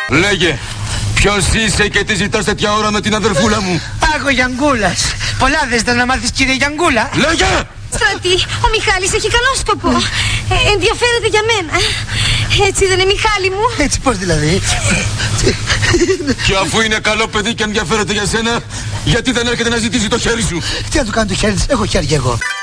Λέγε, ποιος είσαι και τι ζητάς τέτοια ώρα με την αδερφούλα μου? Άκω Γιανγκούλας. Πολλά δες να μάθεις, κύριε Γιανγκούλα. Λέγε! Στρατή, ο Μιχάλης έχει καλό σκοπό. Ενδιαφέρεται για μένα. Έτσι δεν είναι, Μιχάλη μου? Έτσι πώς δηλαδή? Και αφού είναι καλό παιδί και ενδιαφέρεται για σένα, γιατί δεν έρχεται να ζητήσει το χέρι σου? Τι να του κάνω το χέρι της, έχω χέρι εγώ.